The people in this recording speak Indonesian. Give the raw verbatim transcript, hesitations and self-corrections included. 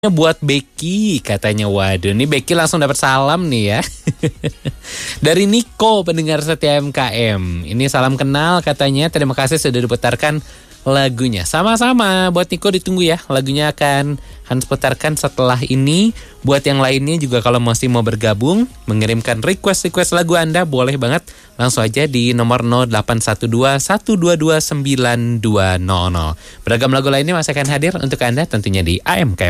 Buat Becky katanya. Waduh, ini Becky langsung dapat salam nih ya. Dari Niko, pendengar setia M K M. Ini salam kenal katanya. Terima kasih sudah diputarkan lagunya. Sama-sama buat Niko, ditunggu ya. Lagunya akan Hans putarkan setelah ini. Buat yang lainnya juga kalau masih mau bergabung, mengirimkan request-request lagu Anda, boleh banget. Langsung aja di nomor nol delapan satu dua, satu dua dua, sembilan dua nol nol. Beragam lagu lainnya masih akan hadir untuk Anda tentunya di A M K M.